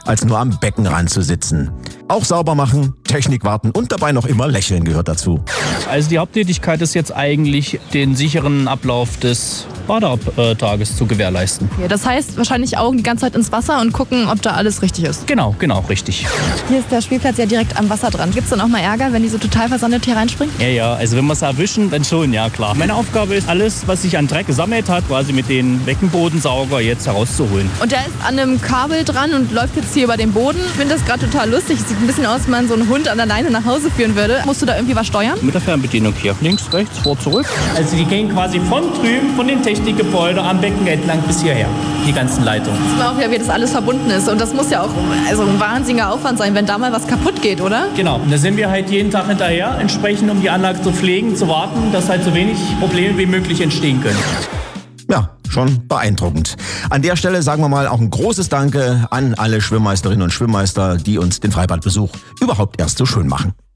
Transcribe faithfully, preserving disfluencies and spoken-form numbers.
als nur am Beckenrand zu sitzen. Auch sauber machen, Technik warten und dabei noch immer lächeln gehört dazu. Also die Haupttätigkeit ist jetzt eigentlich, den sicheren Ablauf des Badetages zu gewährleisten. Ja, das heißt wahrscheinlich Augen die ganze Zeit ins Wasser und gucken, ob da alles richtig ist. Genau, genau, richtig. Hier ist der Spielplatz ja direkt am Wasser dran. Gibt es dann auch mal Ärger, wenn die so total versandet hier reinspringen? Ja, ja, also wenn wir es erwischen, dann schon, ja klar. Meine Aufgabe ist, alles, was sich an Dreck gesammelt hat, quasi mit den Beckenbodensauger jetzt herauszuholen. Und der ist an einem Kabel dran und läuft jetzt hier über den Boden. Ich finde das gerade total lustig. Sieht ein bisschen aus, wenn man so einen Hund an der Leine nach Hause führen würde. Musst du da irgendwie was steuern? Mit der Fernbedienung hier. Links, rechts, vor, zurück. Also die gehen quasi von drüben, von den Technikgebäuden am Becken entlang bis hierher. Die ganzen Leitungen. Das ist auch ja, wie das alles verbunden ist. Und das muss ja auch also ein wahnsinniger Aufwand sein, wenn da mal was kaputt geht, oder? Genau. Und da sind wir halt jeden Tag hinterher, entsprechend um die Anlage zu pflegen, zu warten, dass halt so wenig Probleme wie möglich entstehen können. Ja, schon beeindruckend. An der Stelle sagen wir mal auch ein großes Danke an alle Schwimmmeisterinnen und Schwimmmeister, die uns den Freibadbesuch überhaupt erst so schön machen.